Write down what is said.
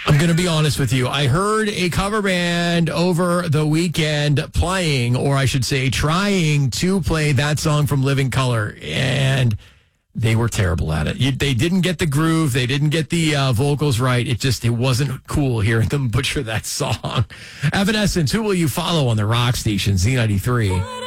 I'm going to be honest with you. I heard a cover band over the weekend playing, or I should say trying to play that song from Living Colour, and they were terrible at it. They didn't get the groove. They didn't get the vocals right. It wasn't cool hearing them butcher that song. Evanescence, who will you follow on the rock station, Z93?